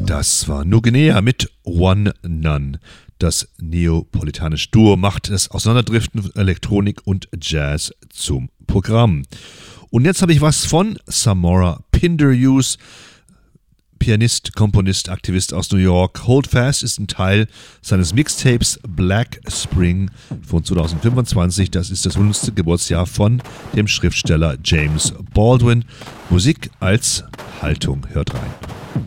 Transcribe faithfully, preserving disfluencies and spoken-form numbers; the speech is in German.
Das war Nuguinea mit One None. Das neapolitanische Duo macht das Auseinanderdriften von Elektronik und Jazz zum Programm. Und jetzt habe ich was von Samora Pinderhughes, Pianist, Komponist, Aktivist aus New York. Hold Fast ist ein Teil seines Mixtapes Black Spring von zwanzig fünfundzwanzig. Das ist das hundertste Geburtsjahr von dem Schriftsteller James Baldwin. Musik als Haltung. Hört rein.